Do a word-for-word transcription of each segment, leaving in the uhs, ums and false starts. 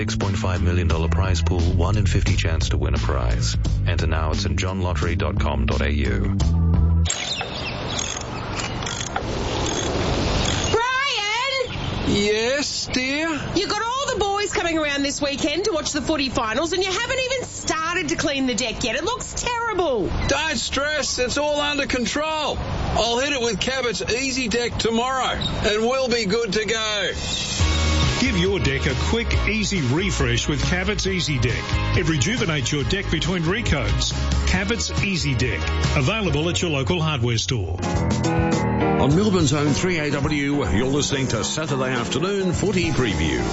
six point five million dollars prize pool, one in fifty chance to win a prize. Enter now at st john lottery dot com dot a u. Yes, dear? You got all the boys coming around this weekend to watch the footy finals and you haven't even started to clean the deck yet. It looks terrible. Don't stress, it's all under control. I'll hit it with Cabot's Easy Deck tomorrow and we'll be good to go. Give your deck a quick, easy refresh with Cabot's Easy Deck. It rejuvenates your deck between recoats. Cabot's Easy Deck. Available at your local hardware store. On Melbourne's own three A W, you're listening to Saturday Afternoon Footy Preview.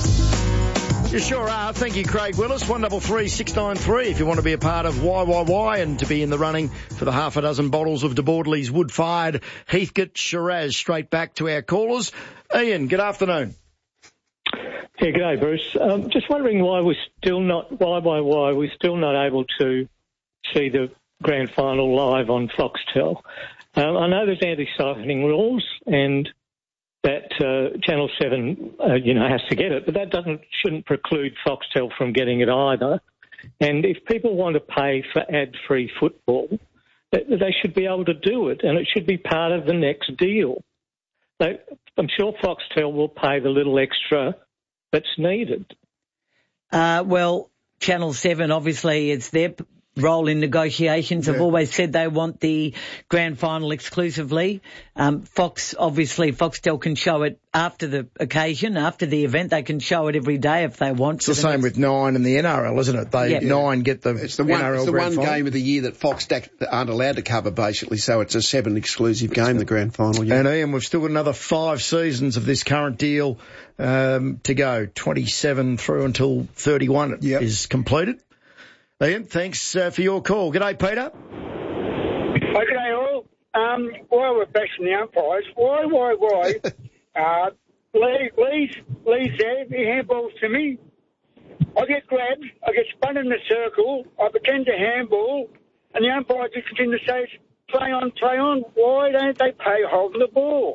You sure are. Thank you, Craig Willis. one three three six nine three if you want to be a part of Y Y Y and to be in the running for the half a dozen bottles of De Bordeley's wood-fired Heathcote Shiraz. Straight back to our callers. Ian, good afternoon. Yeah, g'day, Bruce. Um, just wondering why we're still not, why, why, why we're still not able to see the grand final live on Foxtel. Um, I know there's anti-siphoning rules and that uh, Channel seven, uh, you know, has to get it, but that doesn't shouldn't preclude Foxtel from getting it either. And if people want to pay for ad-free football, they, they should be able to do it, and it should be part of the next deal. They, I'm sure Foxtel will pay the little extra that's needed. Uh, well, Channel seven, obviously, it's their role in negotiations. Yeah. Have always said they want the grand final exclusively. Um, Fox, obviously, Foxtel can show it after the occasion, after the event. They can show it every day if they want. It's the same with Nine and the N R L, isn't it? They yeah. Nine get the it's the one, N R L it's the grand one final. game of the year that Fox aren't allowed to cover, basically. So it's a seven exclusive game, the grand final. Yeah. And Ian, we've still got another five seasons of this current deal um, to go. twenty-seven through until thirty-one yep. is completed. Ian, thanks uh, for your call. G'day, Peter. Oh, g'day all. Um, while we're bashing the umpires, why, why, why? uh, Lee, Lee's, Lee's there, he handballs to me. I get grabbed, I get spun in the circle, I pretend to handball, and the umpire just continues to say, play on, play on. Why don't they pay holding the ball?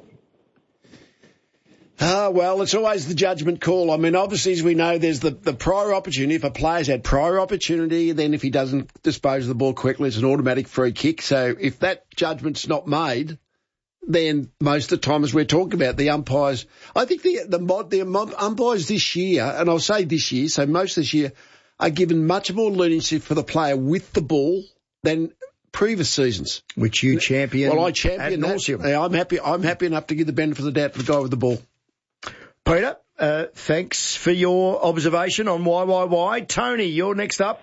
Ah, well, it's always the judgment call. I mean, obviously, as we know, there's the, the prior opportunity. If a player's had prior opportunity, then if he doesn't dispose of the ball quickly, it's an automatic free kick. So if that judgment's not made, then most of the time, as we're talking about, the umpires, I think the the, mod, the umpires this year, and I'll say this year, so most this year, are given much more leniency for the player with the ball than previous seasons. Which you champion. Well, I champion that. Yeah, I'm happy, I'm happy enough to give the benefit of the doubt to the guy with the ball. Peter, uh, thanks for your observation on Y Y Y. Tony, you're next up.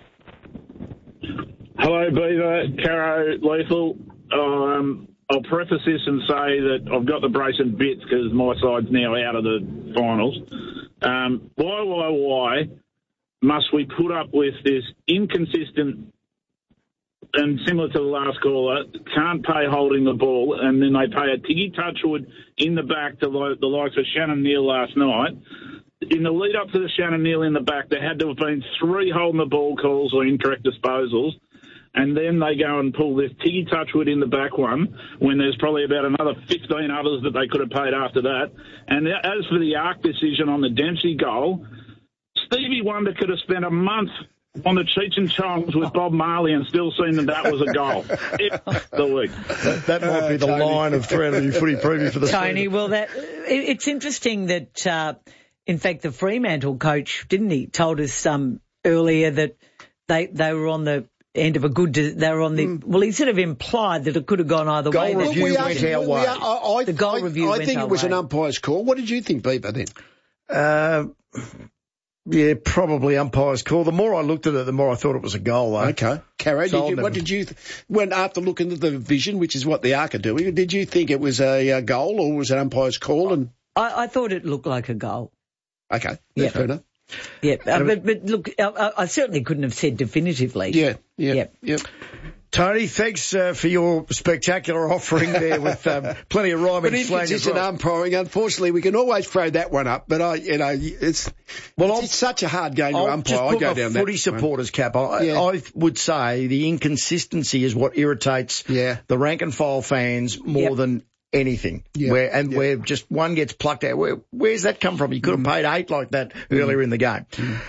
Hello, Beaver, Caro, Lethal. Um, I'll preface this and say that I've got the brace and bits because my side's now out of the finals. Um, why, why, why must we put up with this inconsistent and similar to the last caller, can't pay holding the ball, and then they pay a Tiggy Touchwood in the back to like, the likes of Shannon Neal last night. In the lead up to the Shannon Neal in the back, there had to have been three holding the ball calls or incorrect disposals, and then they go and pull this Tiggy Touchwood in the back one when there's probably about another fifteen others that they could have paid after that. And as for the Arc decision on the Dempsey goal, Stevie Wonder could have spent a month on the Cheech and Chongs with Bob Marley and still seen that that was a goal. the week. That, that might be the uh, line of three hundred footy preview for the Tony, season. well, that it, it's interesting that, uh, in fact, the Fremantle coach, didn't he, told us um, earlier that they they were on the end of a good, they were on the, mm. well, he sort of implied that it could have gone either goal way. Goal review well, we went are, our way. Are, I, I, the goal I, review I went think our it was way. an umpire's call. What did you think, Beaver, then? Uh... Yeah, probably umpire's call. The more I looked at it, the more I thought it was a goal, though. Okay. Caro, so did you, what did you, th- when after looking at the vision, which is what the Arc are doing, did you think it was a, a goal or was it umpire's call? And I, I thought it looked like a goal. Okay, yeah. fair enough. Yeah, uh, but, but look, I, I certainly couldn't have said definitively. Yeah, yeah, yeah. yeah. Tony, thanks uh, for your spectacular offering there with um, plenty of rhyming but slang. But inconsistent umpiring, unfortunately, we can always throw that one up. But I, you know, it's well, it's, it's such a hard game to I'll umpire. Just put I go my down footy that supporters one. cap. I, yeah. I would say the inconsistency is what irritates yeah. the rank and file fans more yep. than anything. Yep. Where and yep. where just one gets plucked out. Where where's that come from? You could have paid eight like that mm. earlier in the game. Mm.